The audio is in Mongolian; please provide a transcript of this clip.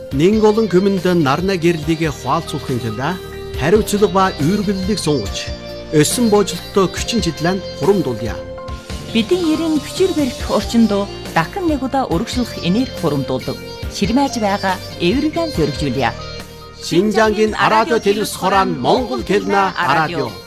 Нэн олон күмэнд нарна гэрлийг хуалцуулахын тулд хариуцлага ба үүргэллийг сунгаж өсөн боожлолттой хүчин чиглэлд хурамдуулъя. Бидний ерэн хүчээр барих орчинд дахин нэг удаа өргөжлөх энерги хурамдуулдаг. Ширмэж байгаа эвригэн зөргижүүлье. Шинжангийн радио телевиз хорон Монгол хэлнэ радио.